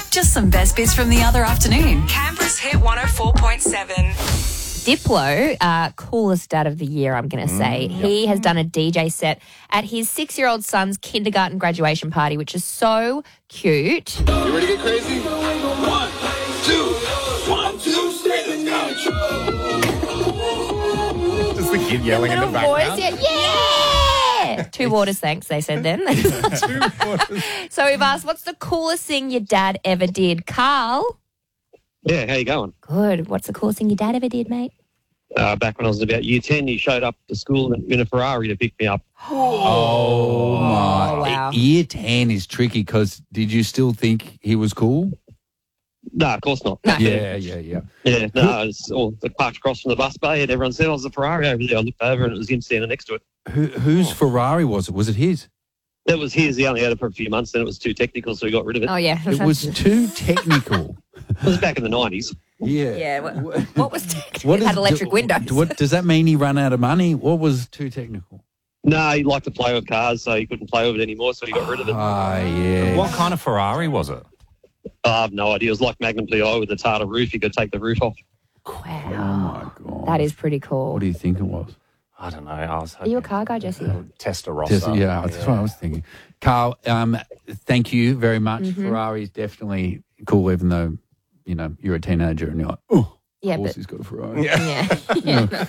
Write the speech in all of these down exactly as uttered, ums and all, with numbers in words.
Just some best bits from the other afternoon. Canberra's Hit one oh four point seven. Diplo, uh, coolest dad of the year, I'm going to say. Mm, he has done a D J set at his six-year-old son's kindergarten graduation party, which is so cute. You ready to get crazy? One, two, one, two, three, let's go. Just the kid yelling in the Little background. boys, yeah, yeah! Two waters, thanks, they said then. Two waters. So we've asked, what's the coolest thing your dad ever did? Carl? Yeah, how you going? Good. What's the coolest thing your dad ever did, mate? Uh, back when I was about year ten, he showed up to school in a Ferrari to pick me up. Oh, my. Oh, wow. Year ten is tricky because did you still think he was cool? No, of course not. Yeah, yeah, yeah. Yeah, no, it's all the parked across from the bus bay and everyone said, oh, there's a Ferrari over there. I looked over and it was him standing next to it. Who, whose Ferrari was it? Was it his? That was his. He only had it for a few months, then it was too technical, so he got rid of it. Oh, yeah. It was too technical. It was back in the nineties. Yeah. Yeah. What, what was technical? What It had is- electric do- windows. What, does that mean he ran out of money? What was too technical? No, he liked to play with cars, so he couldn't play with it anymore, so he got rid of it. Ah, yeah. What kind of Ferrari was it? I have no idea. It was like Magnum P I with a tartar roof. You could take the roof off. Oh, Wow. my God. That is pretty cool. What do you think it was? I don't know. I was Are you a car guy, Jesse? Testarossa. Just, yeah, that's what I was thinking. Carl, um, thank you very much. Mm-hmm. Ferrari is definitely cool, even though, you know, you're a teenager and you're like, oh, Yeah, of course but he's got a Ferrari. yeah. yeah. Oh,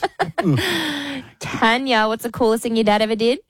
God. Tanya, what's the coolest thing your dad ever did?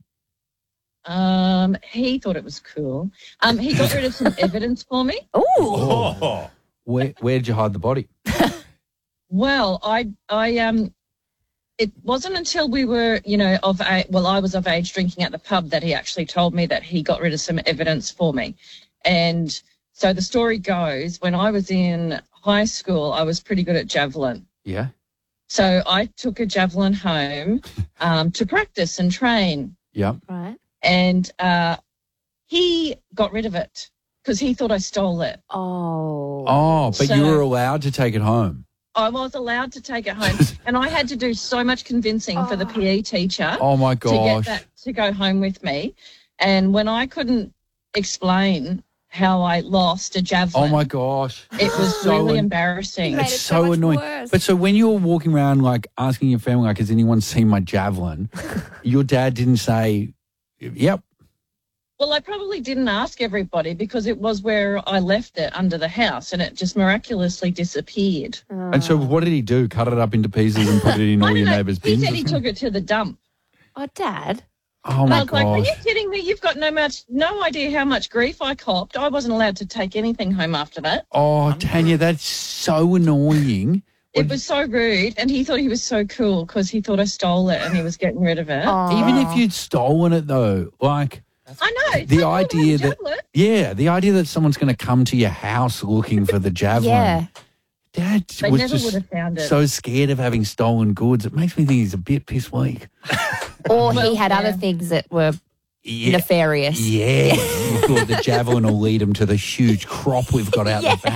Um, he thought it was cool. Um, he got rid of some evidence for me. Ooh. Oh. Where, where did you hide the body? Well, I, I, um, it wasn't until we were, you know, of age, well, I was of age drinking at the pub that he actually told me that he got rid of some evidence for me. And so the story goes, when I was in high school, I was pretty good at javelin. Yeah. So I took a javelin home um, to practice and train. Yeah. Right. And uh, he got rid of it because he thought I stole it. Oh. Oh, but So- you were allowed to take it home. I was allowed to take it home, and I had to do so much convincing for the P E teacher Oh, my to get gosh. that to go home with me. And when I couldn't explain how I lost a Oh, javelin, my gosh. it was So really an- embarrassing. made It's it so so much annoying. worse. But so when you were walking around, like, asking your family, like, has anyone seen my javelin? Your dad didn't say, yep. Well, I probably didn't ask everybody because it was where I left it under the house, and it just miraculously disappeared. And so what did he do? Cut it up into pieces and put it in I all don't your know. neighbours' He bins? said or he something? took it to the dump. Oh, Dad. Oh, I my was like, are gosh. you kidding me? You've got no much, no idea how much grief I copped. I wasn't allowed to take anything home after that. Oh, Tanya, that's so annoying. It What- was so rude, and he thought he was so cool because he thought I stole it and he was getting rid of it. Even if you'd stolen it, though, like, I know. the some people idea have that, javelin. yeah, the idea that someone's going to come to your house looking for the javelin. Yeah. Dad They was never just would have found it. so scared of having stolen goods. It makes me think he's a bit piss weak. Or Well, he had other yeah. things that were Yeah. nefarious. Yeah. You thought the javelin will lead him to the huge crop we've got out the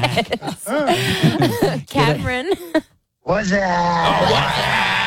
back. Cameron. What's that?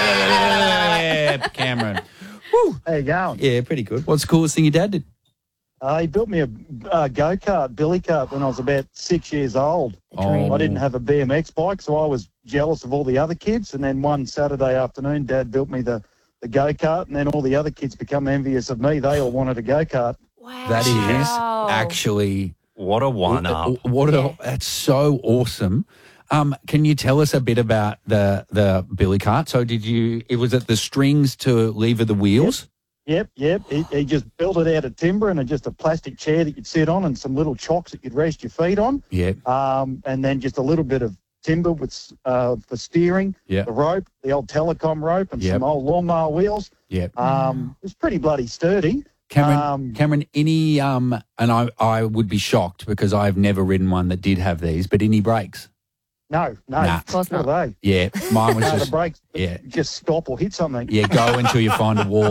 Yeah, Cameron. How you going? Yeah, pretty good. What's the coolest thing your dad did? Uh, he built me a uh, go-kart, billy kart, when I was about six years old. Oh. I didn't have a B M X bike, so I was jealous of all the other kids. And then one Saturday afternoon, Dad built me the, the go-kart, and then all the other kids become envious of me. They all wanted a go-kart. Wow. That is actually What a one-up. what Yeah. a, that's so awesome. Um, can you tell us a bit about the the billy cart? So did you? It was it the strings to lever the wheels? Yep, yep. He, he just built it out of timber and just a plastic chair that you'd sit on and some little chocks that you'd rest your feet on. Yeah, Um, and then just a little bit of timber with uh, for steering, yeah, the rope, the old telecom rope, and Yep. some old lawnmower wheels. yeah. Um, it was pretty bloody sturdy. Cameron, Um, Cameron, any um, and I I would be shocked because I've never ridden one that did have these, but any brakes? No, no, Nah. Of course what not. are they? Yeah, mine was No, the just brakes yeah, just stop or hit something. yeah. Go until you find a wall.